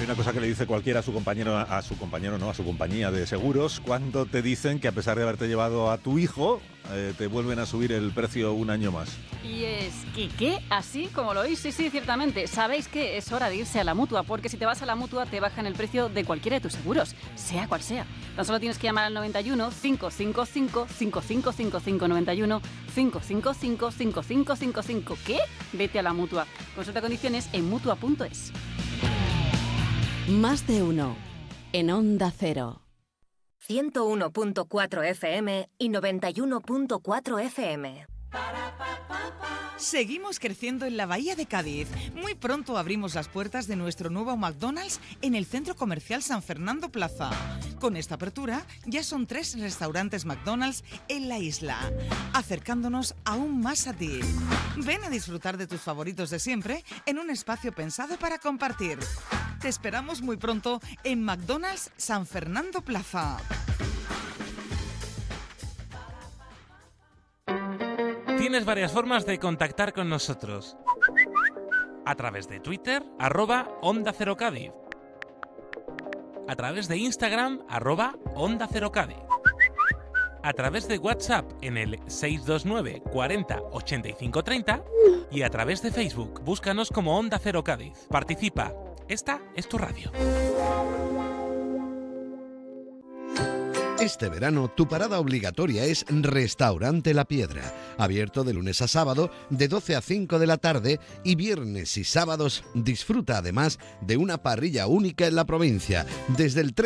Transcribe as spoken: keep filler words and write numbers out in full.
Hay una cosa que le dice cualquiera a su compañero, a su compañero no, a su compañía de seguros, cuando te dicen que a pesar de haberte llevado a tu hijo, eh, te vuelven a subir el precio un año más. Y es que, ¿qué? Así como lo oís, sí, sí, ciertamente. Sabéis que es hora de irse a la Mutua, porque si te vas a la Mutua te bajan el precio de cualquiera de tus seguros, sea cual sea. Tan solo tienes que llamar al noventa y uno, cinco cinco cinco, cinco cinco cinco cinco, noventa y uno, cinco cinco cinco, cinco cinco cinco cinco. ¿Qué? Vete a la Mutua. Consulta condiciones en mutua punto es. Más de uno en Onda Cero. ciento uno punto cuatro F M y noventa y uno punto cuatro F M. Seguimos creciendo en la Bahía de Cádiz. Muy pronto abrimos las puertas de nuestro nuevo McDonald's en el Centro Comercial San Fernando Plaza. Con esta apertura ya son tres restaurantes McDonald's en la isla, acercándonos aún más a ti. Ven a disfrutar de tus favoritos de siempre en un espacio pensado para compartir. Te esperamos muy pronto en McDonald's San Fernando Plaza. Tienes varias formas de contactar con nosotros. A través de Twitter, arroba Onda Cero Cádiz. A través de Instagram, arroba Onda Cero Cádiz. A través de WhatsApp en el seis dos nueve, cuarenta, ochenta y cinco, treinta. Y a través de Facebook, búscanos como Onda Cero Cádiz. Participa. Esta es tu radio. Este verano, tu parada obligatoria es Restaurante La Piedra, abierto de lunes a sábado de doce a cinco de la tarde y viernes y sábados disfruta además de una parrilla única en la provincia, desde el tres